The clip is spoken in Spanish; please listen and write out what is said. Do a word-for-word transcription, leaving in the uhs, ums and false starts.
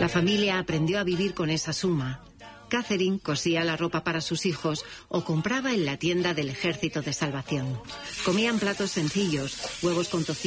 La familia aprendió a vivir con esa suma. Catherine cosía la ropa para sus hijos o compraba en la tienda del Ejército de Salvación. Comían platos sencillos, huevos con tocino